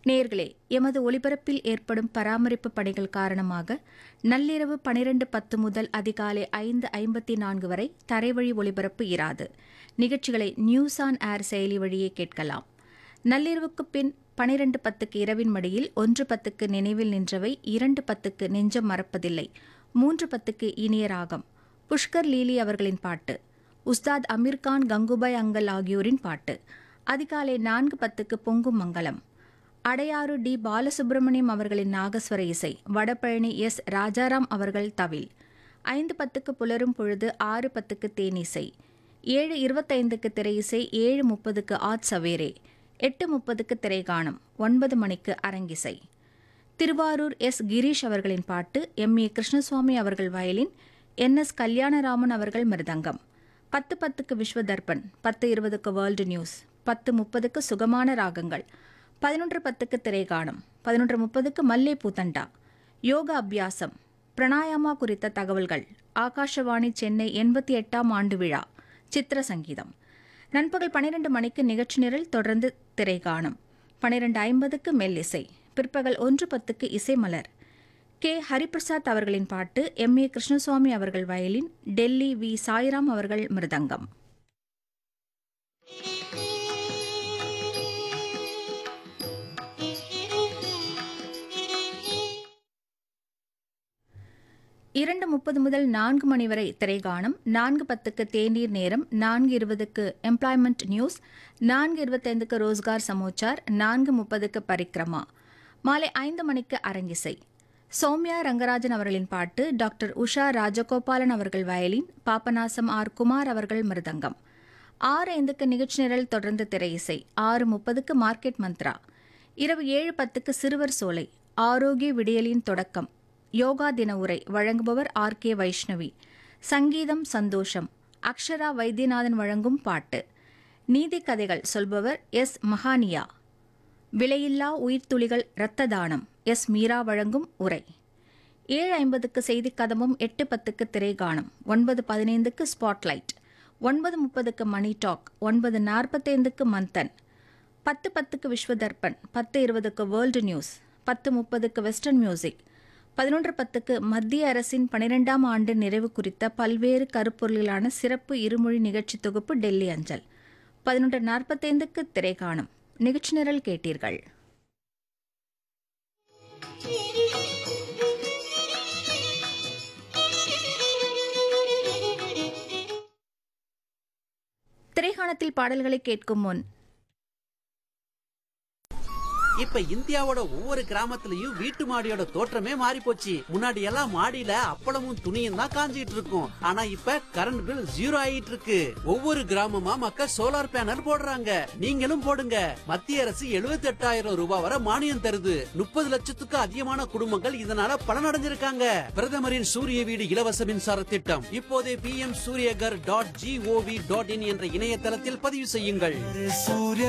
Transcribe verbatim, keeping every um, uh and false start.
நேர்களே, எமது ஒலிபரப்பில் ஏற்படும் பராமரிப்பு பணிகள் காரணமாக நள்ளிரவு பனிரெண்டு பத்து முதல் அதிகாலை ஐந்து ஐம்பத்தி நான்கு வரை தரைவழி ஒலிபரப்பு இராது. நிகழ்ச்சிகளை நியூஸ் ஆன் ஏர் செயலி வழியே கேட்கலாம். நள்ளிரவுக்கு பின் பனிரெண்டு பத்துக்கு இரவின் மடியில், ஒன்று பத்துக்கு நினைவில் நின்றவை, இரண்டு பத்துக்கு நெஞ்சம் மறப்பதில்லை, மூன்று பத்துக்கு இனிய ராகம், புஷ்கர் லீலி அவர்களின் பாட்டு, உஸ்தாத் அமீர்கான் கங்குபாய் அங்கல் ஆகியோரின் பாட்டு. அதிகாலை நான்கு பத்துக்கு பொங்கும் மங்கலம், அடையாறு டி பாலசுப்ரமணியம் அவர்களின் நாகஸ்வர இசை, வடபழனி எஸ் ராஜாராம் அவர்கள் தவில். ஐந்து பத்துக்கு புலரும் பொழுது, ஆறு பத்துக்கு தேனிசை, ஏழு இருபத்தைந்துக்கு திரையிசை, ஏழு முப்பதுக்கு ஆத் சவேரே, எட்டு முப்பதுக்கு திரைகானம், ஒன்பது மணிக்கு அரங்கிசை. திருவாரூர் எஸ் கிரீஷ் அவர்களின் பாட்டு, எம் ஏ கிருஷ்ணசுவாமி அவர்கள் வயலின், என் எஸ் கல்யாணராமன் அவர்கள் மிருதங்கம். பத்து பத்துக்கு விஸ்வதர்பன், பத்து இருபதுக்கு வேர்ல்டு நியூஸ், பத்து முப்பதுக்கு சுகமான ராகங்கள், பதினொன்று பத்துக்கு திரைகானம், பதினொன்று முப்பதுக்கு மல்லே பூத்தண்டா, யோகா அபியாசம், பிரணாயாமா குறித்த தகவல்கள், ஆகாஷவாணி சென்னை எண்பத்தி எட்டாம் ஆண்டு விழா, சித்திர சங்கீதம். நண்பகல் பனிரெண்டு மணிக்கு நிகழ்ச்சி நிரல், தொடர்ந்து திரைகானம், பனிரெண்டு ஐம்பதுக்கு மெல்லிசை, பிற்பகல் ஒன்று பத்துக்கு இசைமலர், கே ஹரிபிரசாத் அவர்களின் பாட்டு, எம் ஏ கிருஷ்ணசுவாமி அவர்கள் வயலின், டெல்லி வி சாய்ராம் அவர்கள் மிருதங்கம். இரண்டு முப்பது முதல் நான்கு மணி வரை திரைகானம், நான்கு பத்துக்கு தேநீர் நேரம், நான்கு இருபதுக்கு எம்ப்ளாய்மெண்ட் நியூஸ், நான்கு இருபத்தைந்துக்கு ரோஸ்கார் சமோச்சார், நான்கு முப்பதுக்கு பரிக்ரமா. மாலை ஐந்து மணிக்கு அரங்கிசை, சௌமியா ரங்கராஜன் அவர்களின் பாட்டு, டாக்டர் உஷா ராஜகோபாலன் அவர்கள் வயலின், பாபநாசம் ஆர் குமார் அவர்கள் மிருதங்கம். ஆறு ஐந்துக்கு நிகழ்ச்சி நிரல், தொடர்ந்து திரையிசை, ஆறு முப்பதுக்கு மார்க்கெட் மந்த்ரா. இரவு ஏழு பத்துக்கு சிறுவர் சோலை, ஆரோக்கிய விடியலின் தொடக்கம், யோகா தின உரை வழங்குபவர் ஆர் கே வைஷ்ணவி. சங்கீதம் சந்தோஷம், அக்ஷரா வைத்தியநாதன் வழங்கும் பாட்டு. நீதி கதைகள் சொல்பவர் எஸ் மகானியா. விலையில்லா உயிர்த்துளிகள் இரத்த தானம், எஸ் மீரா வழங்கும் உரை. ஏழு ஐம்பதுக்கு செய்திக் கதமும், எட்டு பத்துக்கு திரைகானம், ஒன்பது பதினைந்துக்கு ஸ்பாட்லைட், ஒன்பது முப்பதுக்கு மணி டாக், ஒன்பது நாற்பத்தைந்துக்கு மந்தன், பத்து பத்துக்கு விஸ்வதர்பன், பத்து இருபதுக்கு வேர்ல்டு நியூஸ், பத்து முப்பதுக்கு வெஸ்டர்ன் மியூசிக், பதினொன்று பத்துக்கு மத்திய அரசின் பனிரெண்டாம் ஆண்டு நிறைவு குறித்த பல்வேறு கருப்பொருளான சிறப்பு இருமொழி நிகழ்ச்சி தொகுப்பு, டெல்லி அஞ்சல், பதினொன்று நாற்பத்தைந்துக்கு திரைகானம். நிகழ்ச்சி நிரல் கேட்டீர்கள். திரைகாணத்தில் பாடல்களை கேட்கும் முன், இப்ப இந்தியாவோட ஒவ்வொரு கிராமத்துலயும் வீட்டு மாடியோட தோற்றமே மாறி போச்சு. முன்னாடி எல்லாம் மாடியில அப்பளமும் துணியும் தான் காஞ்சிட்டு இருக்கும். ஆனா இப்ப கரண்ட் பில் ஜீரோ ஆயிட்டு இருக்கு. ஒவ்வொரு கிராமமா மக்கள் சோலார் பேனல் போடுறாங்க. நீங்களும் போடுங்க. மத்திய அரசு எழுபத்தி எட்டாயிரம் ரூபாய் வரை மானியம் தருது. முப்பது லட்சத்துக்கு அதிகமான குடும்பங்கள் இதனால பலனடைஞ்சிருக்காங்க. பிரதமரின் சூரிய வீடு இலவச மின்சார திட்டம் இப்போதே B M Surya Ghar dot gov dot in என்ற இணையதளத்தில் பதிவு செய்யுங்கள்.